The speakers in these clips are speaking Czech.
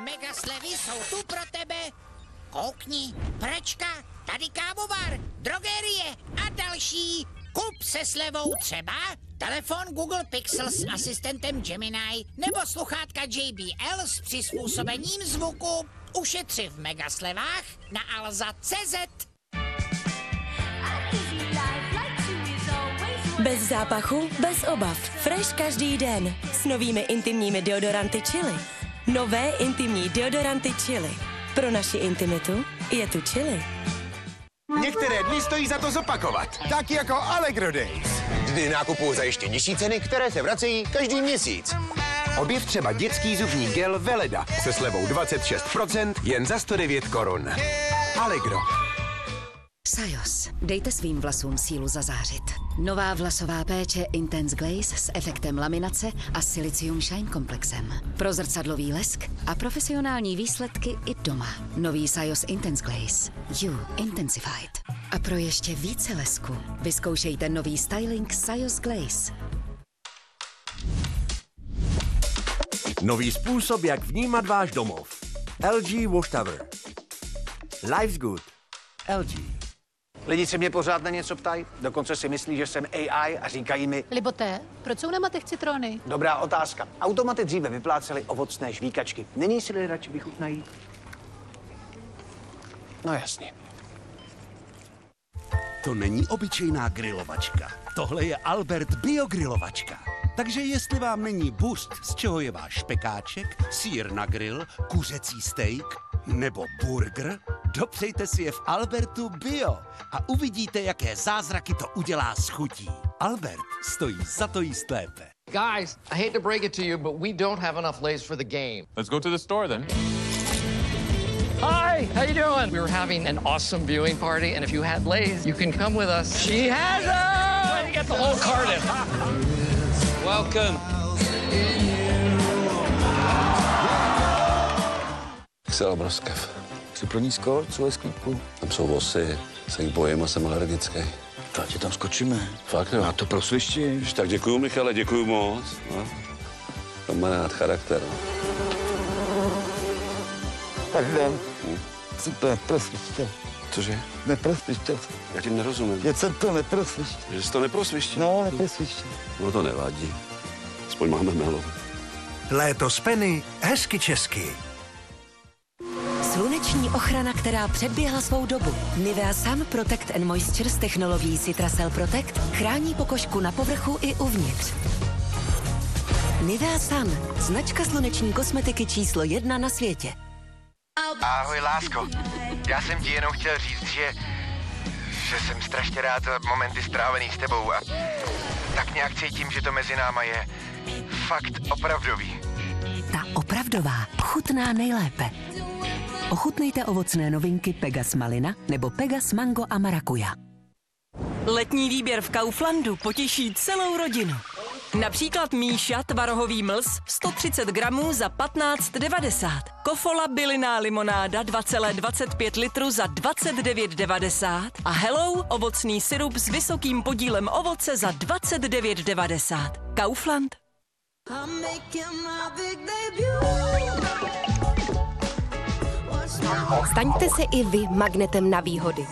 mega slevy jsou tu pro tebe. Koukni, pračka, tady kávovar, drogerie a další. Kup se slevou třeba telefon Google Pixel s asistentem Gemini nebo sluchátka JBL s přizpůsobením zvuku. Ušetři v megaslevách na alza.cz. Bez zápachu, bez obav. Fresh každý den. S novými intimními deodoranty Chili. Nové intimní deodoranty Chili. Pro naši intimitu je tu Chili. Některé dny stojí za to zopakovat. Tak jako Allegro Days. Dny nákupu za ještě nižší ceny, které se vracejí každý měsíc. Objev třeba dětský zubní gel Veleda se slevou 26% jen za 109 korun. Allegro. Sajos. Dejte svým vlasům sílu zazářit. Nová vlasová péče Intense Glaze s efektem laminace a Silicium Shine komplexem. Pro zrcadlový lesk a profesionální výsledky i doma. Nový Sajos Intense Glaze. You Intensified. A pro ještě více lesku vyzkoušejte nový styling Sajos Glaze. Nový způsob, jak vnímat váš domov. LG Wash Tower. Life's good. LG. Lidi se mě pořád na něco ptají, dokonce si myslí, že jsem AI a říkají mi... Liboté, proč jsou na matech citrony? Dobrá otázka. Automaty dříve vyplácely ovocné žvíkačky. Není si radši vychutnají? No jasně. To není obyčejná grilovačka. Tohle je Albert biogrilovačka. Takže jestli vám není bust, z čeho je váš špekáček, sýr na grill, kuřecí steak nebo burger, dopřejte si je v Albertu Bio a uvidíte, jaké zázraky to udělá s chutí. Albert stojí za to jíst lépe. Guys, I hate to break it to you, but we don't have enough Lay's for the game. Let's go to the store then. Hi, how you doing? We were having an awesome viewing party, and if you had Lay's, you can come with us. She has them! Trying to get the whole carton. Welcome. Ksela broskev. Jsi pro ní skoro, co je sklípku? Tam jsou vosy, se jich bojím a jsem alergický. To ti tam skočíme. Fakt jo. A to prosvištíš. Tak děkuju, Michale, děkuju moc. No. To má rád charakter. Tak jdem. Super, prosvište. Cože? Neprosviště. Já ti nerozumím. Je jsem to neprosviště. Že jsi to neprosviště? No, neprosviště. No to nevadí. Aspoň máme melo. Léto z Penny, hezky česky. Sluneční ochrana, která předběhla svou dobu. Nivea Sun Protect and Moisture s technologií Citracel Protect chrání pokožku na povrchu i uvnitř. Nivea Sun, značka sluneční kosmetiky číslo 1 na světě. Ahoj, lásko. Já jsem ti jenom chtěl říct, že jsem strašně rád za momenty strávený s tebou a tak nějak cítím, že to mezi náma je fakt opravdový. Ta opravdová chutná nejlépe. Ochutnejte ovocné novinky Pegas Malina nebo Pegas Mango a Marakuja. Letní výběr v Kauflandu potěší celou rodinu. Například Míša tvarohový mlz 130 gramů za 15,90. Kofola bylinná limonáda 2,25 litru za 29,90. A Hello ovocný sirup s vysokým podílem ovoce za 29,90. Kaufland. Staňte se i vy magnetem na výhody.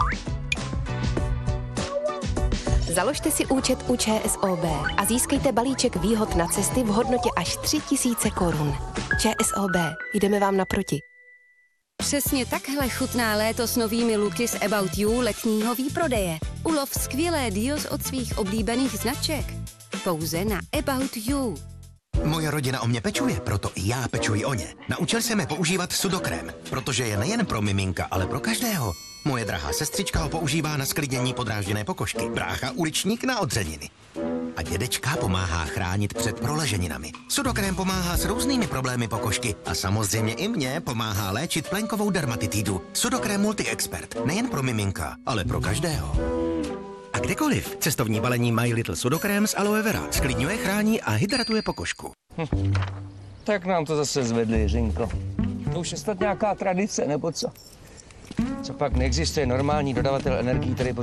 Založte si účet u ČSOB a získejte balíček výhod na cesty v hodnotě až 3 000 korun. ČSOB, jdeme vám naproti. Přesně takhle chutná léto s novými luky z About You letního výprodeje. Ulov skvělé deals od svých oblíbených značek. Pouze na About You. Moje rodina o mě pečuje, proto i já pečuji o ně. Naučil jsem je používat sudokrém, protože je nejen pro miminka, ale pro každého. Moje drahá sestřička ho používá na sklidnění podrážděné pokožky, brácha uličník na odřeniny. A dědečka pomáhá chránit před proleženinami. Sudokrém pomáhá s různými problémy pokožky a samozřejmě i mě pomáhá léčit plenkovou dermatitidu. Sudokrém Multi-Expert, nejen pro miminka, ale pro každého. A kdekoliv, cestovní balení My Little Sudokrém z aloe vera sklidňuje, chrání a hydratuje pokožku. Tak nám to zase zvedli, Jiřinko. To už je snad nějaká tradice, nebo co? Co pak neexistuje normální dodavatel energií, který